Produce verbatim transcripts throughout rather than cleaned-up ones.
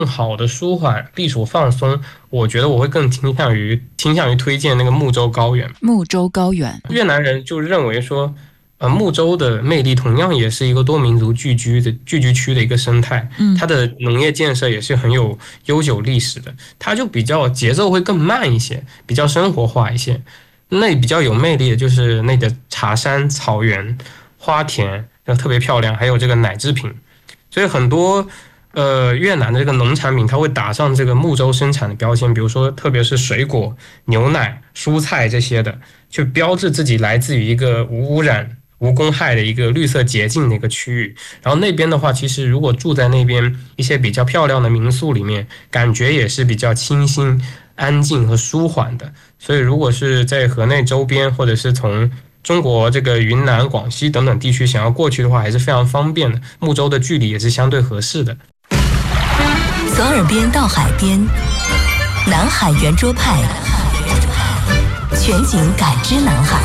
更好的舒缓避暑放松，我觉得我会更倾向于倾向于推荐那个木州高原。 木州高原， 越南人就认为说，呃，木州的魅力同样也是一个多民族聚居的聚居区的一个生态， 嗯， 它的农业建设也是很有悠久历史的，它就比较节奏会更慢一些，比较生活化一些。那比较有魅力的就是那个茶山、草原、花田，就特别漂亮，还有这个奶制品，所以很多。呃，越南的这个农产品，它会打上这个木州生产的标签，比如说，特别是水果、牛奶、蔬菜这些的，去标志自己来自于一个无污染、无公害的一个绿色洁净的一个区域。然后那边的话，其实如果住在那边一些比较漂亮的民宿里面，感觉也是比较清新、安静和舒缓的。所以，如果是在河内周边，或者是从中国这个云南、广西等等地区想要过去的话，还是非常方便的。木州的距离也是相对合适的。 从耳边到海边，南海圆桌派，全景感知南海。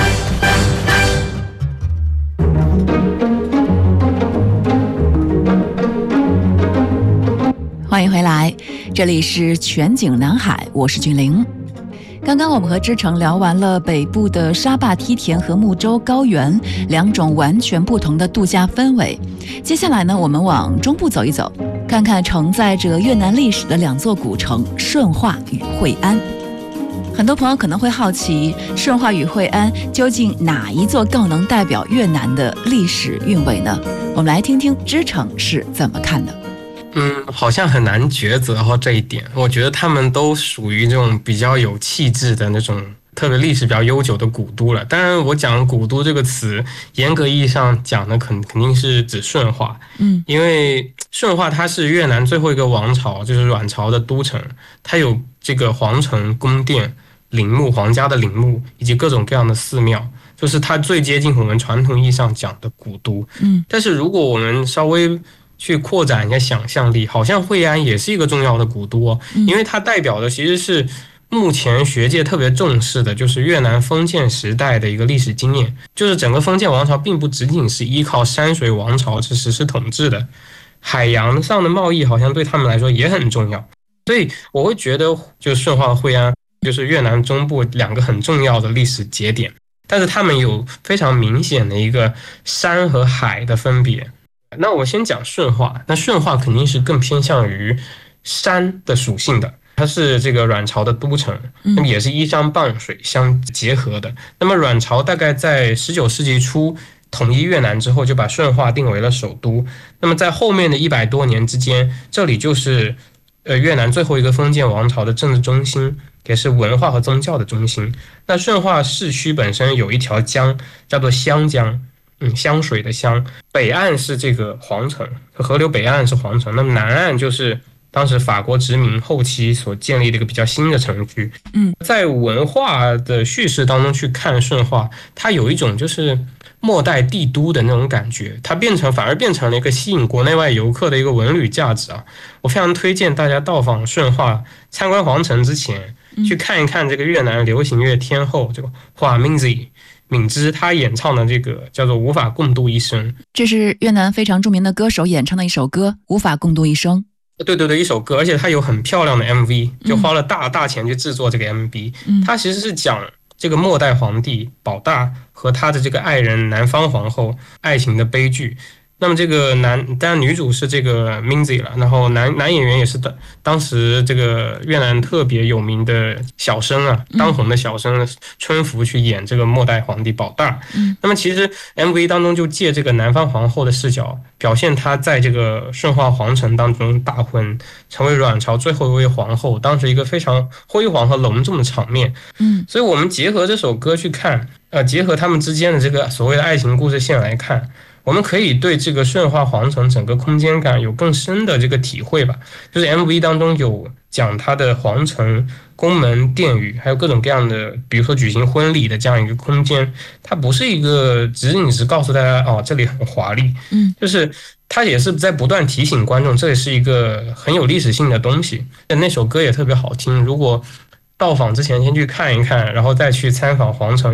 欢迎回来，这里是全景南海，我是俊玲。刚刚我们和知成聊完了北部的沙坝梯田和木州高原两种完全不同的度假氛围，接下来呢，我们往中部走一走，看看承载着越南历史的两座古城顺化与惠安。很多朋友可能会好奇，顺化与惠安究竟哪一座更能代表越南的历史韵味呢？我们来听听知成是怎么看的。 嗯，好像很难抉择哈这一点。我觉得他们都属于这种比较有气质的那种，特别历史比较悠久的古都了。当然，我讲古都这个词，严格意义上讲呢，肯肯定是指顺化。 嗯， 因为顺化它是越南最后一个王朝，就是阮朝的都城，它有这个皇城、宫殿、陵墓、皇家的陵墓以及各种各样的寺庙，就是它最接近我们传统意义上讲的古都。 嗯， 但是如果我们稍微去扩展一下想象力，好像惠安也是一个重要的古都哦，因为它代表的其实是目前学界特别重视的，就是越南封建时代的一个历史经验，就是整个封建王朝并不仅仅是依靠山水王朝去实施统治的，海洋上的贸易好像对他们来说也很重要，所以我会觉得就顺化和惠安就是越南中部两个很重要的历史节点，但是他们有非常明显的一个山和海的分别。那我先讲顺化，那顺化肯定是更偏向于山的属性的，它是这个阮朝的都城，那么也是依山傍水相结合的。那么阮朝大概在十九世纪初统一越南之后，就把顺化定为了首都。那么在后面的一百多年之间，这里就是呃越南最后一个封建王朝的政治中心，也是文化和宗教的中心。那顺化市区本身有一条江，叫做湘江。嗯，香水的香，北岸是这个皇城，河流北岸是皇城，那么南岸就是当时法国殖民后期所建立的一个比较新的城区。 嗯， 在文化的叙事当中去看顺化，它有一种就是末代帝都的那种感觉，它变成反而变成了一个吸引国内外游客的一个文旅价值啊！我非常推荐大家到访顺化，参观皇城之前，去看一看这个越南流行乐天后这个华敏子。敏芝她演唱的这个叫做《无法共度一生》， 这是越南非常著名的歌手演唱的一首歌《无法共度一生》。 对对对，一首歌，而且它有很漂亮的 M V， 就花了大大钱去制作这个 M V。嗯，它其实是讲这个末代皇帝保大和他的这个爱人南方皇后爱情的悲剧。那么这个男，当然女主是这个 Minzy 了，然后男男演员也是的，当时这个越南特别有名的小生啊，当红的小生春福去演这个末代皇帝保大。嗯，那么其实 M V 当中就借这个南方皇后的视角，表现她在这个顺化皇城当中大婚，成为阮朝最后一位皇后，当时一个非常辉煌和隆重的场面。嗯，所以我们结合这首歌去看，呃，结合他们之间的这个所谓的爱情故事线来看。我们可以对这个顺化皇城整个空间感有更深的这个体会吧，就是 M V 当中有讲它的皇城、宫门、殿宇，还有各种各样的，比如说举行婚礼的这样一个空间，它不是一个只是你只告诉大家哦这里很华丽，嗯，就是它也是在不断提醒观众，这里是一个很有历史性的东西。那首歌也特别好听，如果到访之前先去看一看，然后再去参访皇城。